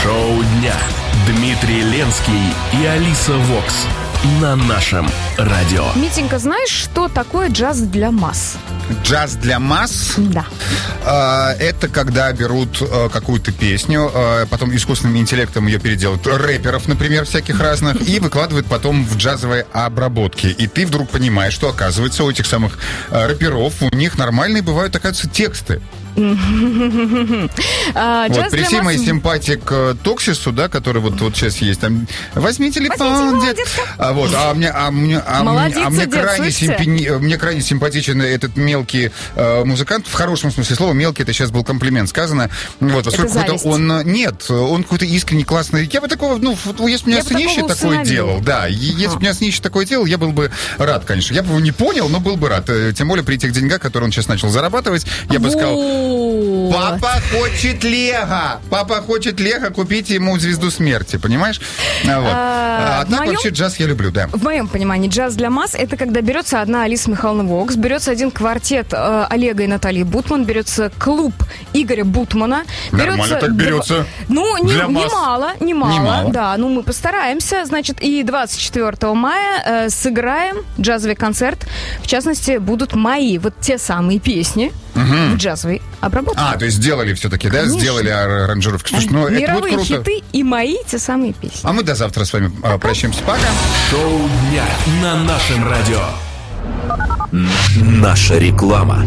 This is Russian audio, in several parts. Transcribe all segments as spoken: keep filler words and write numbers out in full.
Шоу дня. Дмитрий Ленский и Алиса Вокс на нашем радио. Митенька, знаешь, что такое джаз для масс? Джаз для масс? Да. А, это когда берут а, какую-то песню, а, потом искусственным интеллектом ее переделают, рэперов, например, всяких разных, и выкладывают потом в джазовые обработки. И ты вдруг понимаешь, что, оказывается, у этих самых а, рэперов, у них нормальные бывают, оказывается, тексты. а, вот, при всей моей симпатии к Токсису, да, который вот, вот сейчас есть, там, возьми телефон, дед. А, вот, а мне, а мне, а мне, а мне, дед, крайне симпи... мне крайне симпатичен этот мелкий э, музыкант, в хорошем смысле слова, мелкий, это сейчас был комплимент сказано. Вот, поскольку он, нет, он какой-то искренне классный. Я бы такого, ну, если бы меня Сынищий такое делал, да, если бы меня Сынищий такое делал, я был бы рад, конечно. Я бы его не понял, но был бы рад. Тем более при этих деньгах, которые он сейчас начал зарабатывать, я бы сказал: папа хочет Лего! Папа хочет Лего, купите ему звезду смерти, понимаешь? Вот. А, а так моем... вообще джаз я люблю, да. В моем понимании джаз для масс — это когда берется одна Алиса Михайловна Вокс, берется один квартет э, Олега и Натальи Бутман, берется клуб Игоря Бутмана. Нормально берется... так берется. Ну, не, немало, немало, немало. Да, ну мы постараемся. Значит, и двадцать четвёртого мая э, сыграем джазовый концерт. В частности, будут мои, вот те самые песни угу. в джазовой обработке. А, то есть сделали все-таки, да? Конечно. Сделали аранжировки. Слушай, ну мировые это вот круто. хиты и мои те самые песни. А мы до завтра с вами а, прощаемся. Пока. Шоу дня на нашем радио. Наша реклама.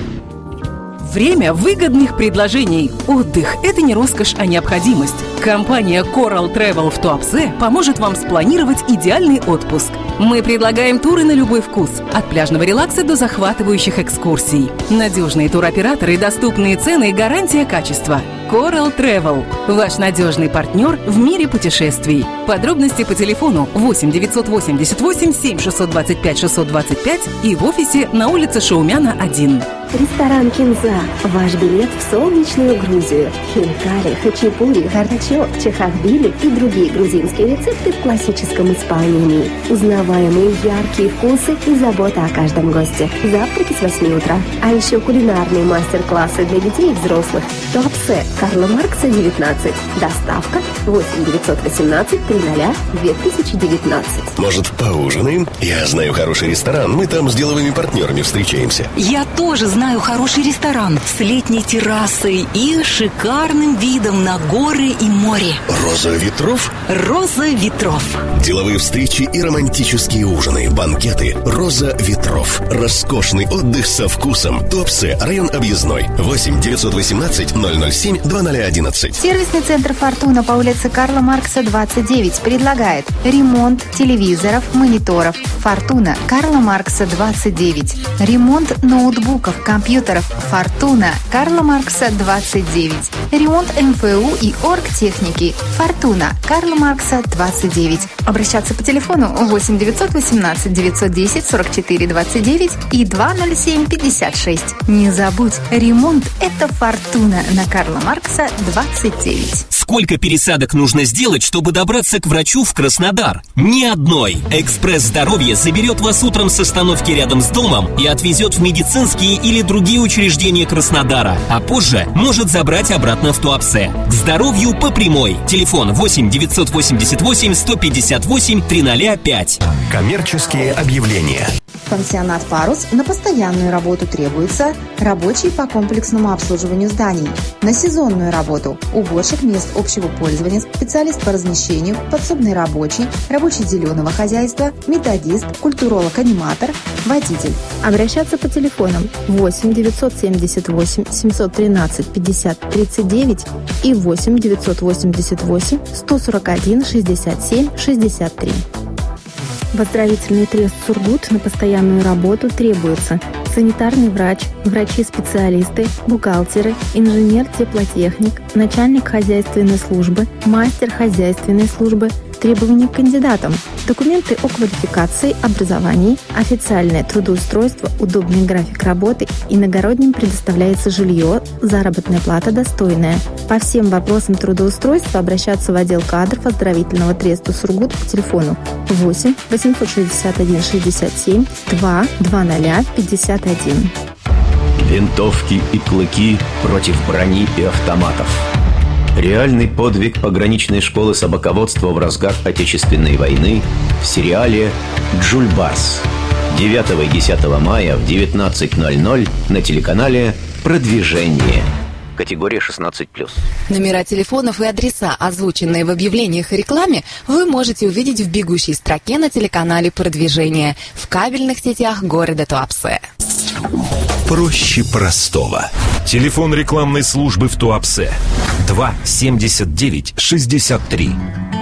Время выгодных предложений. Отдых – это не роскошь, а необходимость. Компания Coral Travel в Туапсе поможет вам спланировать идеальный отпуск. Мы предлагаем туры на любой вкус. От пляжного релакса до захватывающих экскурсий. Надежные туроператоры, доступные цены и гарантия качества. Coral Travel – ваш надежный партнер в мире путешествий. Подробности по телефону восемь девятьсот восемьдесят восемь семь шестьсот двадцать пять шестьсот двадцать пять и в офисе на улице Шаумяна, один. Ресторан «Кинза». Ваш билет в солнечную Грузию. Хинкали, хачапури, горчок, чахахбили и другие грузинские рецепты в классическом исполнении. Узнаваемые яркие вкусы и забота о каждом госте. Завтраки с восьми утра. А еще кулинарные мастер-классы для детей и взрослых. Туапсе, Карла Маркса, девятнадцать. Доставка восемь девятьсот восемнадцать триста две тысячи девятнадцать. Может, поужинаем? Я знаю хороший ресторан. Мы там с деловыми партнерами встречаемся. Я тоже знаю хороший ресторан с летней террасой и шикарным видом на горы и море. Роза ветров? Роза ветров. Деловые встречи и романтические ужины, банкеты. Роза ветров. Роскошный отдых со вкусом. Туапсе, район Объездной. восемь девятьсот восемнадцать ноль ноль семь два ноль одиннадцать. Сервисный центр «Фортуна» по улице Карла Маркса, двадцать девять предлагает ремонт телевизоров, мониторов. «Фортуна», Карла Маркса, двадцать девять. Ремонт ноутбуков, компьютеров. «Фортуна», Карла Маркса, двадцать девять. Ремонт эм эф у и оргтехники. «Фортуна», Карла Маркса, двадцать девять. Обращаться по телефону восемь девятьсот восемнадцать девятьсот десять сорок четыре двадцать девять и два ноль семь пятьдесят шесть. Не забудь, ремонт – это «Фортуна» на Карла Маркса, двадцать девять. Сколько пересадок нужно сделать, чтобы добраться к врачу в Краснодар? Ни одной. «Экспресс Здоровья» заберет вас утром с остановки рядом с домом и отвезет в медицинские или другие учреждения Краснодара, а позже может забрать обратно в Туапсе. К здоровью по прямой. Телефон восемь девятьсот восемьдесят восемь сто пятьдесят восемь триста пять. Коммерческие объявления. Пансионат «Парус» на постоянную работу требуется рабочий по комплексному обслуживанию зданий. На сезонную работу уборщик мест общего пользования, специалист по размещению, подсобный рабочий, рабочий зеленого хозяйства, методист, культуролог-аниматор, водитель. Обращаться по телефонам восемь девятьсот семьдесят восемь семьсот тринадцать пятьдесят тридцать девять и восемь девятьсот восемьдесят восемь сто сорок один шестьдесят семь шестьдесят три. В оздоровительный трест «Сургут» на постоянную работу требуется санитарный врач, врачи-специалисты, бухгалтеры, инженер-теплотехник, начальник хозяйственной службы, мастер хозяйственной службы. Требования к кандидатам: документы о квалификации, образовании, официальное трудоустройство, удобный график работы, иногородним предоставляется жилье, заработная плата достойная. По всем вопросам трудоустройства обращаться в отдел кадров оздоровительного треста «Сургут» по телефону восемь восемьсот шестьдесят один шестьдесят семь два двадцать пятьдесят один. Винтовки и клыки против брони и автоматов. Реальный подвиг пограничной школы собаководства в разгар Отечественной войны в сериале «Джульбарс». девятого и десятого мая в девятнадцать ноль ноль на телеканале «Продвижение». Категория шестнадцать плюс. Номера телефонов и адреса, озвученные в объявлениях и рекламе, вы можете увидеть в бегущей строке на телеканале «Продвижение» в кабельных сетях города Туапсе. Проще простого. Телефон рекламной службы в Туапсе два семьдесят девять шестьдесят три.